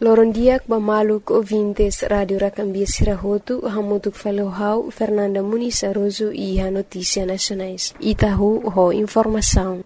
Lorondiak Bamaluk ouvintes Rádio Racambia Sirahotu, Hamutuk Falohau, Fernanda Muniz Aroso e a Notícia Nacionais. Itahu, ho informação.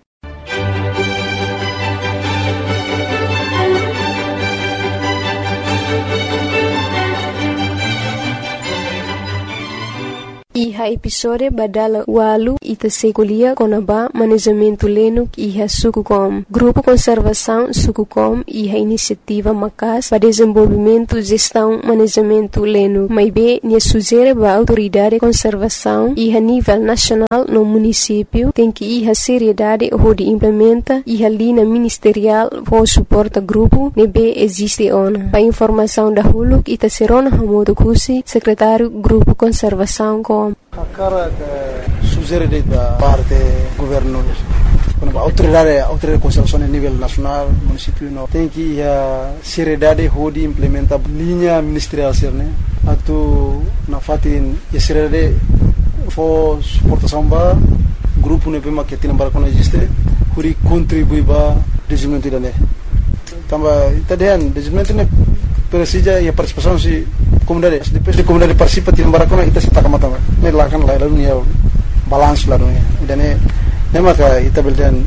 Iha episode badala walu ita sekulia konaba manejamento lenuk iha Sukucom. Grupo Conservação Sukucom iha iniciativa Macas para desenvolvimento, gestão, manejamento lenuk. Maibe nia sugere ba autoridade de conservação iha nível nacional no município tem que iha seriedade onde implementa iha linha ministerial for suporta grupo nebe existe ona. Para informação da huluk ita serona Hamodo Kusi, secretário Grupo Conservação com a cara que sugere da parte do governo, a autoridade de conservação a nível nacional, município, tem que a seriedade de implementar linha ministerial, né? Atu na fatin a seriedade for suportação ba grupo ne pema que tem para quando existe, huri contribui ba desenvolvimento da né. Tamba itadian desenvolvimento ne precisa e a participação se comunidade, depois de comunidade participa tim barakona ita sita kamata ne lakan la dunia balance la dunia dan ne maka ita beldan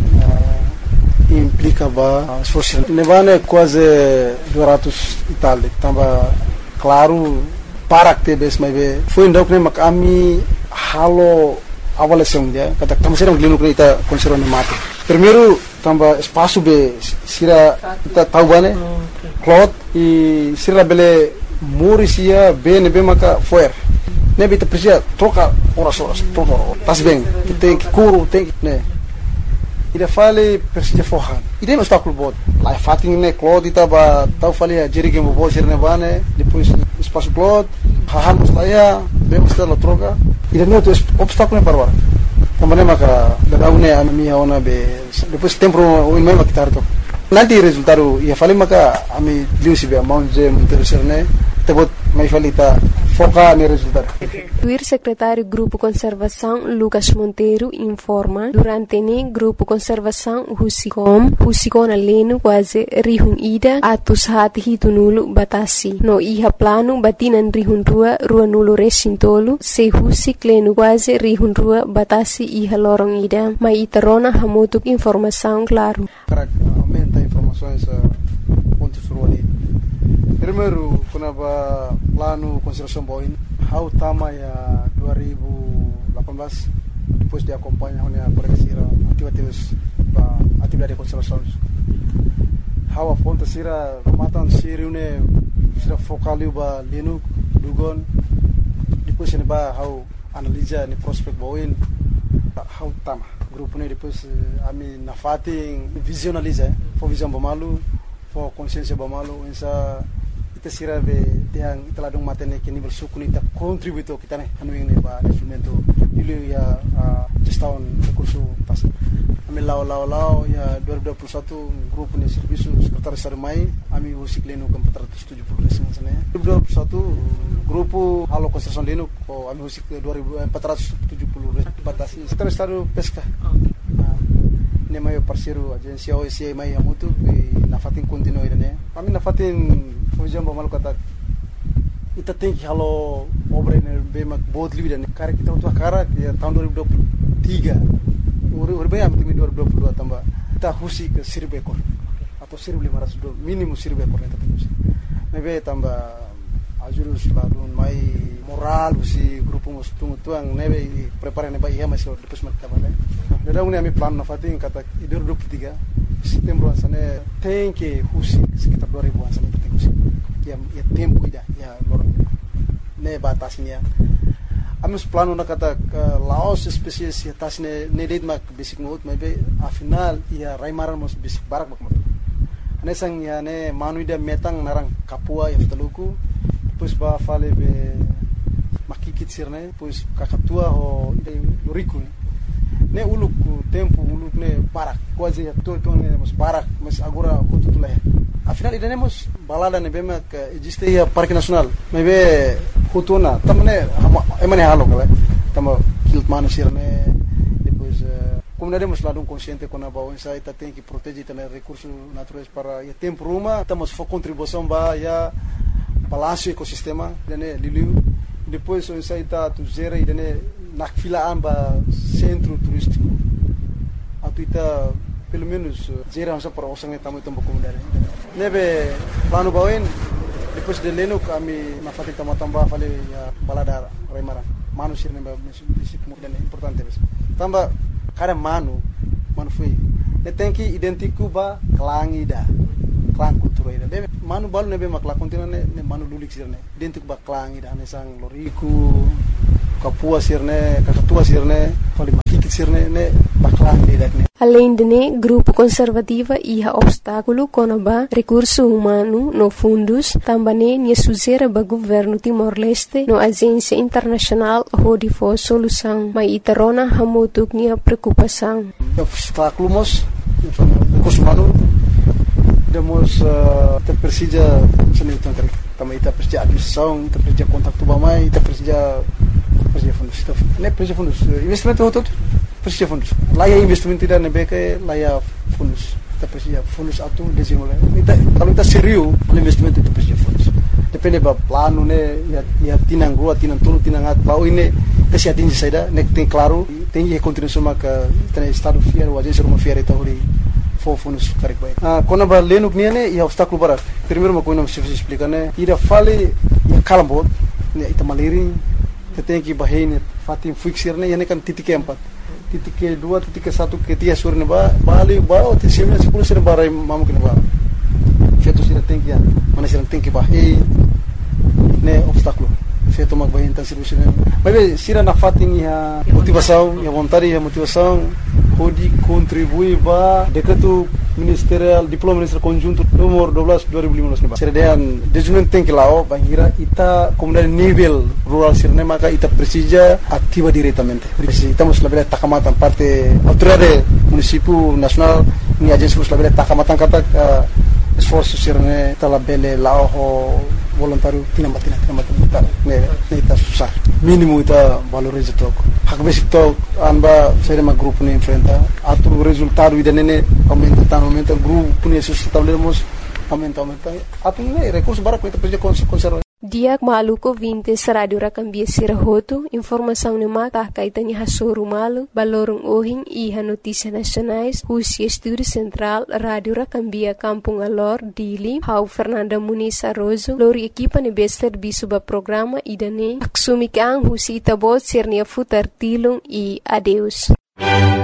implica ba esforço ne vane quase 200 Itália tamba claro para que bes mai be foi ndok ne mak ami halo avaliação dia kata tamo serão glinu ita conserva ne mate primeiro tamba espaço be sira ita tahu bane cloth e sira bele Murisia bem maka foer. Nebe te precisa trocar horas, trocar. Tas bem, tem que curo, tem que, né? Ida fale precisa forrar. Ida não está com o bot. Lá fating né, cloth ita ba, tau fale a jeri que mo bot ser nebane, depois espaço cloth, hahamos lá ya, bem está la troca. Ida não tem obstáculo né para também maka da une a minha ona be, depois tempo o mesmo que tarto. Nanti resultado ia fale maka ami liu sibe amount je interessar né. Tebut mai falita foca no resultado. O secretário Grupo Conservação Lucas Monteiro informa durante o Grupo Conservação Husicom aleno quase rihun ida atus hati hitunulu batasi. No iha plano batinan rihun rua nulo resintolo se husik leno quase rihun rua batasi iha lorong ida. Mai iterona hamutuk informação claro. Aumenta informações pontos ruali. Primeiro, quando plano conservação boin, how tama ya 2018 depois de acompanhar a polícia atividade de conservação. How a ponta sira matan siri une sira focali ba linu dugon depois ne ba how analisa ni prospect boin how tama grupo ne depois ami na fating visualiza for visão bamalu for consciência bamalu insa ita sira be tiang ita ladung matene que nível sukuni ita contributo kita ne anu ini ba instrumento ilu ya gestão recurso pas ami lao ya 2021 grupo ne serviço secretário sarmai ami husik lenu ke 470 resim sana 2021 grupo halo construção lenu ko ami husik 2470 batasi secretário pesca ne mai parceiro agência OSCE mai amutu na fatin continue ne ami na fatin fujam bamal kata ita tem que halo obra ne bemak bot livida ne kare kita untuk kara ya tahun 2023 uri bem am timi 2022 tambah kita husi ke 1000 ekor atau 1500 minimum 1000 ekor ne tadi mebe tambah ajurus ladun mai moral si grupo mustung tuang nebe prepare ne ba iya masih depois mak tabale dadang ne ami plan na fatin kata 2023 setembro sana tem que husi sekitar 2000 sana ya tempo ida ya lor ne batasnya amus plano na kata laos spesies ya tasne ne lid mak basic note maybe a final ya raimaran mos basic barak mak ane sang ya ne manuida metang narang kapua ya teluku pues ba fale be makikit sirne pues kakatua ho loriku ne uluk tempo uluk ne barak quase ya to ne mos barak mas agora kututula afinal iremos balada ne bema que existe ya parque nacional mebe hutuna tamne emane halo kala tamo kilt manusir ne depois comunidade mas lado consciente quando a bawah saya kita tem que proteger também recursos naturais para ya tempo rumah estamos for contribuição ba ya palácio ecosistema dane liliu depois o saya está tu zera e dane nak filaan ba centro turístico atu ita pelo menos zera asa para osang tamu itu comunidade nebe plano bawin depois de leno kami na fatik tambah fale ya balada remara manu sirne ba mesik dan importante bes tamba kada manu foi tem que identificar ba klangida klang kultura ida debe manu balu nebe makla kontina ne manu lulik sirne identificar ba klangida ne sang loriku kapua sirne kakatua sirne fale makikit sirne ne baklang ida ne. Além de né, grupo conservativa ia obstáculo conaba recurso humano no fundos, também né suzera ba governo Timor-Leste no agência internacional hodi for solução, mas itarona hamutuk nia preocupação. Obstáculo mos recurso humano demos te precisa seni tangkari também te precisa administração, te precisa contato bamai, te precisa fundos, ne precisa fundos investimento todo precisa fundos. Lá é investimento tidak nebeke, lá é fundos. Kita precisa fundos atau desenvolver. Kalau kita serius, investimento itu precisa fundos. Depende ba plano ne, ya tinang rua, tinang tulu, tinang at. Bau ini kasi atingi saida, nek tem claro, tem que continuação maka tem estado fiar, o agência uma fiar itu hori for fundos karek baik. Quando ba leno kniane, ya obstáculo barat. Primeiro uma coisa não se explica ne, ida fale ya kalambot, ne ita maliring, tem que bahine fatim fixir ne, yani kan titik keempat. Titik kedua, titik ke satu, ketiga sur ne ba bali ba ti sembilan 10 sir barai mamu kene ba. Feto sir tem que mana sir tem que bahine ne obstáculo. Feto mag bahine tan serviço ne. Mas sira na fatim ya motivação, ya vontade, ya motivação pode contribuir ba decreto ministerial diploma ministerial conjunto nomor 12 2015 ba. Serdean desenvolvimento tem que lao bangira ita comunidade nível rural sirne maka ita precisa ativa diretamente. Estamos label takamatan parte autoridade município nacional ni agência label takamatan kata esforço sirne ta label lao voluntário tinambatina ne ita susah mínimo ita valoriza tok hak basic tok anba serema grupo ne enfrenta atu resultado ida nene aumenta grupo ne sustentabilidade aumenta atu ne recurso bara ita precisa conservar. Diak maluko 20 Radio Rakambia Sirahoto, informação ne maka kaitanya hasoro malu, balorong ohing iha notícia nacionais, Husia Estúdio Central, Radio Rakambia Kampung Alor, Dili, Hau Fernanda Muniz Arrozo, lori equipa ne bester bisuba programa idane, aksumik ang Husi Itabot Sirnia Futar Tilong e adeus.